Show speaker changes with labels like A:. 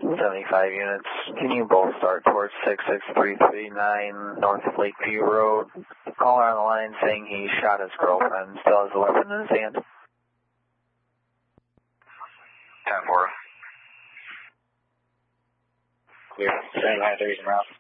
A: 75 units. Can you both start towards 66339 North Lakeview Road? Caller on the line saying he shot his girlfriend. Still has a weapon in his hand.
B: 10-4.
A: Clear. Standing by 30 route.